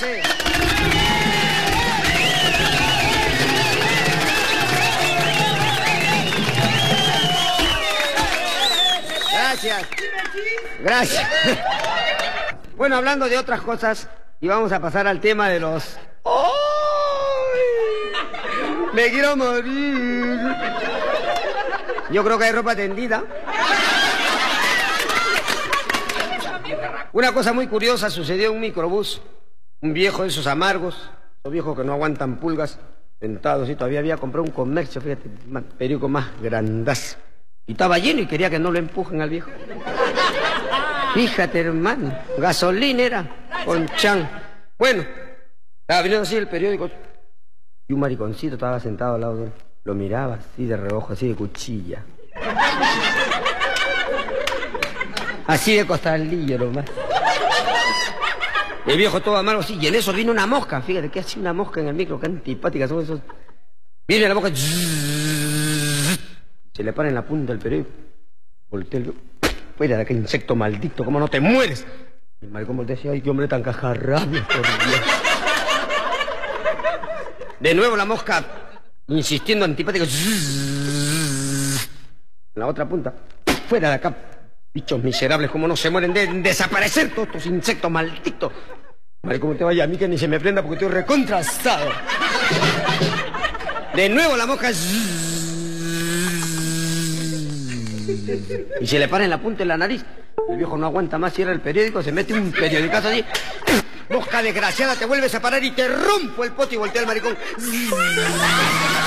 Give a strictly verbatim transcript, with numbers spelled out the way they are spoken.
Apláudanse. Gracias. Gracias. Bueno, hablando de otras cosas, y vamos a pasar al tema de los... ¡Ay! ¡Me quiero morir! Yo creo que hay ropa tendida. Una cosa muy curiosa sucedió en un microbús. Un viejo de esos amargos, los viejos que no aguantan pulgas, sentados, y todavía había comprado un comercio, fíjate, un periódico más grandazo. Y estaba lleno y quería que no lo empujen al viejo. Fíjate, hermano, gasolina era, con chan. Bueno, estaba viendo así el periódico y un mariconcito estaba sentado al lado de él. Lo miraba así de reojo, así de cuchilla. Así de costalillo nomás. El viejo todo amargo así, y en eso vino una mosca. Fíjate, ¿qué hacía una mosca en el micro? Qué antipática son esos. Viene la mosca, se le para en la punta del periódico. Voltea el... Fuera de aquel insecto maldito, ¿cómo no te mueres? Y el maricón voltea y decía, ay, qué hombre tan cajarrabia, por Dios. De nuevo la mosca, insistiendo antipática. En la otra punta, fuera de acá, bichos miserables, ¿cómo no se mueren? Deben desaparecer todos estos insectos malditos. Maricón, te vaya a mí que ni se me prenda porque estoy recontrasado. De nuevo la mosca... Y se le para en la punta de la nariz. El viejo no aguanta más, cierra el periódico, se mete un periodicazo allí. Mosca desgraciada, te vuelves a parar y te rompo el pote y voltea el maricón.